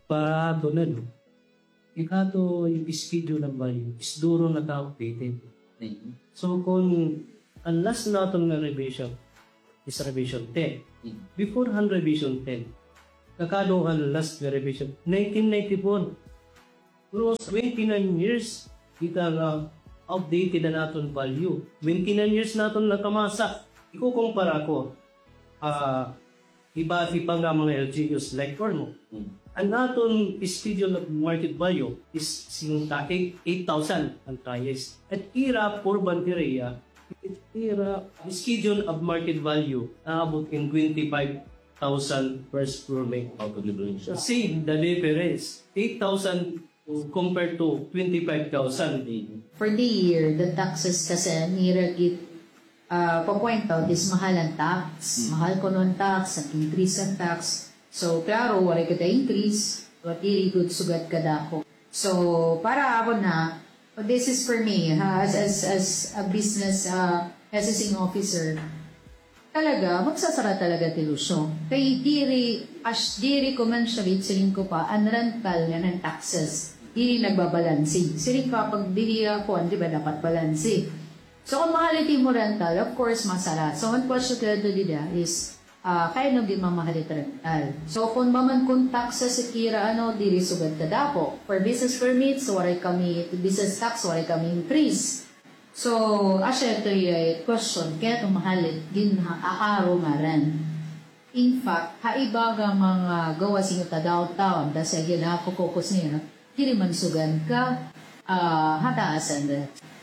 parado na no. Ikato yung schedule ng value is duro na ka-updated. So kung ang last natin na revision is revision 10. Beforehand revision 10. Kakaduhan last na revision 1994. Pero 29 years kita na outdated na natin value. 29 years natin nakamasa. Ikukumpara ko. Iba pa nga mga LGUs like mo. Ang naton schedule of market value is sinunta 8,000 ang price. At ira for Banteria, ira schedule of market value naabot in 25,000 per square meter. See the difference. 8,000 compared to 25,000. For the year, the taxes kasi niragit pa-point out is mahal ang tax. Mahal ko nun tax, at increase ang tax. So, klaro, wala ka increase, but really good sugat ka dako. So, para ako na, this is for me, as a business assessing officer, talaga, magsasara talaga tilusyo. Kaya diri ko man siya bitsilin ko pa, ang rental nga ng taxes, diri nagbabalansi. Siling kapag diri ako, di ba dapat balansi? So, kung mahaliti mo rental, of course, masara. So, one question ka dito is, kaya nung di mamahalit rental. So, kung maman kung taxes sa kira, diri sugad ka dapo. For business permits, waray kami, business tax, waray kami increase. So, asya ito yung question, kaya itong mahalit, ginakaro nga rin. In fact, haibaga mga gawa sinyo ta downtown, dahil sa ginakakukus niyo, diri man sugan ka, hataasan rin.